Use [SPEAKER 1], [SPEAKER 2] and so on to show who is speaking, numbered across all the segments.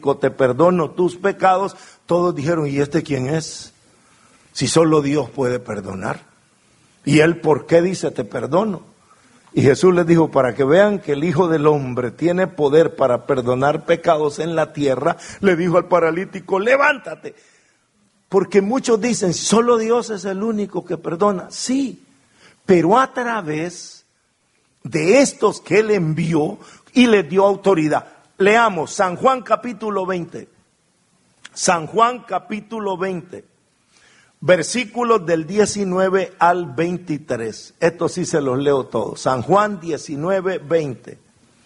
[SPEAKER 1] paralítico, te perdono tus pecados. Todos dijeron, ¿y este quién es? Si solo Dios puede perdonar. ¿Y él por qué dice te perdono? Y Jesús les dijo, para que vean que el Hijo del Hombre tiene poder para perdonar pecados en la tierra, le dijo al paralítico, levántate. Porque muchos dicen, solo Dios es el único que perdona. Sí, pero a través de estos que Él envió y les dio autoridad. Leamos San Juan capítulo 20. San Juan capítulo 20. Versículos del 19 al 23. Esto sí se los leo todos. San Juan 19, 20.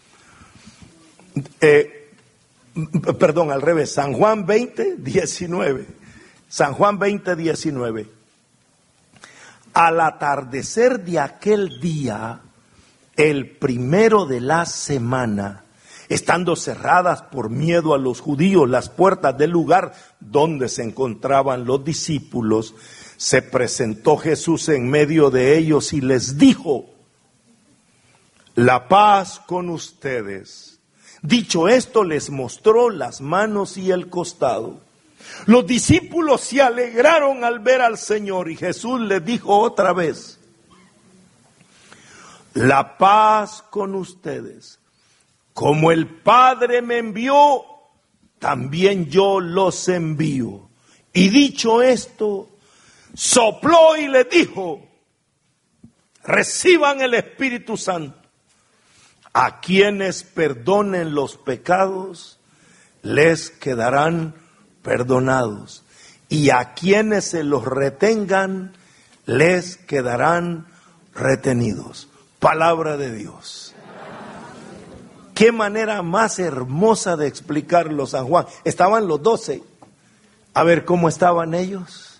[SPEAKER 1] Perdón, al revés. San Juan 20, 19. San Juan 20, 19. Al atardecer de aquel día, el primero de la semana, estando cerradas por miedo a los judíos las puertas del lugar donde se encontraban los discípulos, se presentó Jesús en medio de ellos y les dijo, la paz con ustedes. Dicho esto, les mostró las manos y el costado. Los discípulos se alegraron al ver al Señor y Jesús les dijo otra vez, la paz con ustedes. Como el Padre me envió, también yo los envío. Y dicho esto, sopló y les dijo, reciban el Espíritu Santo. A quienes perdonen los pecados, les quedarán perdonados. Y a quienes se los retengan, les quedarán retenidos. Palabra de Dios. Qué manera más hermosa de explicarlo San Juan. Estaban los 12. A ver cómo estaban ellos.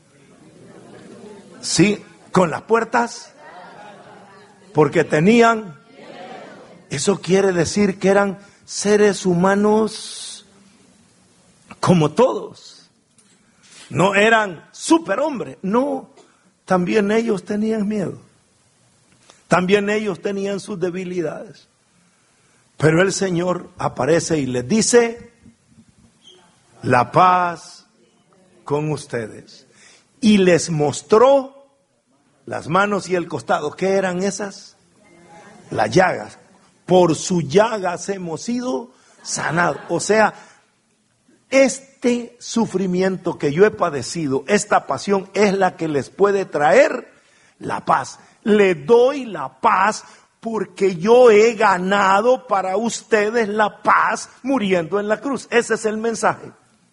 [SPEAKER 1] Sí, con las puertas. Porque tenían. Eso quiere decir que eran seres humanos como todos. No eran superhombres. No, también ellos tenían miedo. También ellos tenían sus debilidades. Pero el Señor aparece y les dice, la paz con ustedes. Y les mostró las manos y el costado. ¿Qué eran esas? Las llagas. Por sus llagas hemos sido sanados. O sea, este sufrimiento que yo he padecido, esta pasión es la que les puede traer la paz. Le doy la paz porque yo he ganado para ustedes la paz muriendo en la cruz. Ese es el mensaje.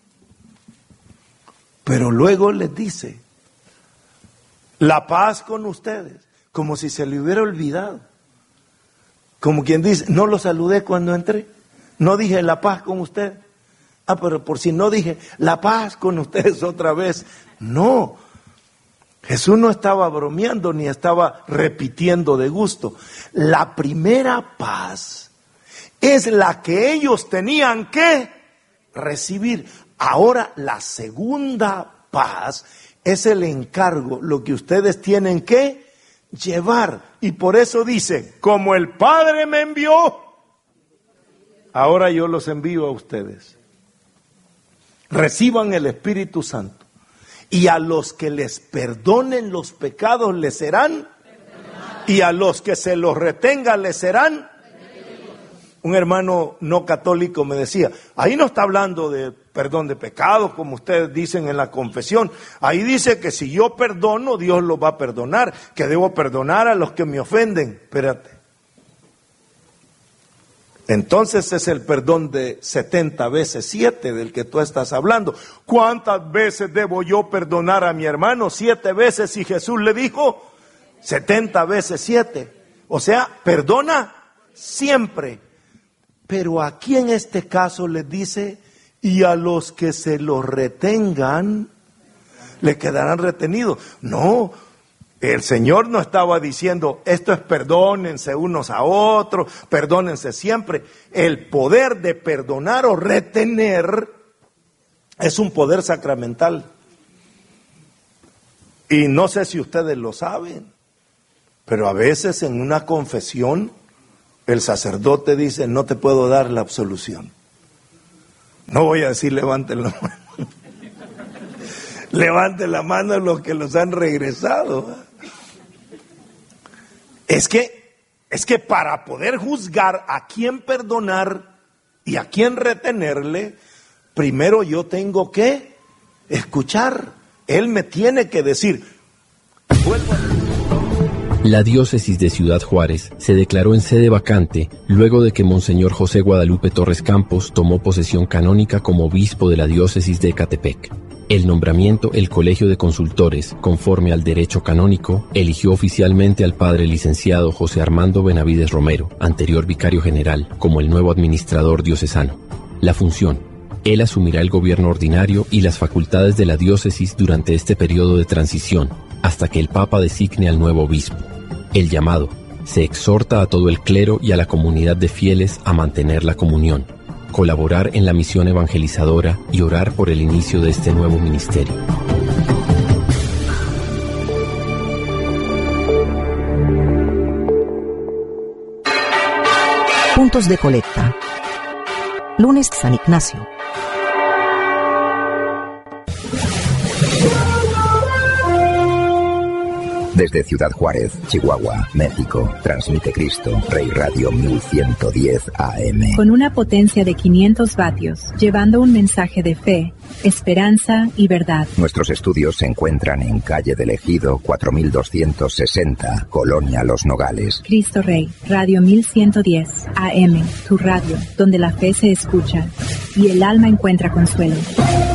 [SPEAKER 1] Pero luego les dice, la paz con ustedes, como si se le hubiera olvidado. Como quien dice, no lo saludé cuando entré, no dije la paz con ustedes. Pero por si no dije la paz con ustedes otra vez. No, Jesús no estaba bromeando ni estaba repitiendo de gusto. La primera paz es la que ellos tenían que recibir. Ahora la segunda paz es el encargo, lo que ustedes tienen que llevar. Y por eso dice, como el Padre me envió, ahora yo los envío a ustedes. Reciban el Espíritu Santo. Y a los que les perdonen los pecados les serán, y a los que se los retengan les serán. Un hermano no católico me decía, ahí no está hablando de perdón de pecados como ustedes dicen en la confesión. Ahí dice que si yo perdono, Dios los va a perdonar, que debo perdonar a los que me ofenden. Espérate. Entonces es el perdón de 70 veces 7 del que tú estás hablando. ¿Cuántas veces debo yo perdonar a mi hermano? 7 veces, y Jesús le dijo 70 veces 7. O sea, perdona siempre. Pero aquí en este caso les dice, y a los que se los retengan, le quedarán retenidos. No, el Señor no estaba diciendo, esto es perdónense unos a otros, perdónense siempre. El poder de perdonar o retener es un poder sacramental. Y no sé si ustedes lo saben, pero a veces en una confesión el sacerdote dice, no te puedo dar la absolución. No voy a decir levanten la mano. Levanten la mano los que los han regresado. Es que para poder juzgar a quién perdonar y a quién retenerle, primero yo tengo que escuchar. Él me tiene que decir.
[SPEAKER 2] La diócesis de Ciudad Juárez se declaró en sede vacante luego de que Monseñor José Guadalupe Torres Campos tomó posesión canónica como obispo de la diócesis de Ecatepec. El nombramiento, el Colegio de Consultores, conforme al derecho canónico, eligió oficialmente al padre licenciado José Armando Benavides Romero, anterior vicario general, como el nuevo administrador diocesano. La función: él asumirá el gobierno ordinario y las facultades de la diócesis durante este periodo de transición, hasta que el Papa designe al nuevo obispo. El llamado: se exhorta a todo el clero y a la comunidad de fieles a mantener la comunión, colaborar en la misión evangelizadora y orar por el inicio de este nuevo ministerio.
[SPEAKER 3] Puntos de colecta. Lunes, San Ignacio.
[SPEAKER 4] Desde Ciudad Juárez, Chihuahua, México, transmite Cristo, Rey Radio 1110 AM.
[SPEAKER 5] Con una potencia de 500 vatios, llevando un mensaje de fe, esperanza y verdad.
[SPEAKER 4] Nuestros estudios se encuentran en calle del Ejido 4260, Colonia Los Nogales.
[SPEAKER 5] Cristo Rey, Radio 1110 AM, tu radio, donde la fe se escucha y el alma encuentra consuelo.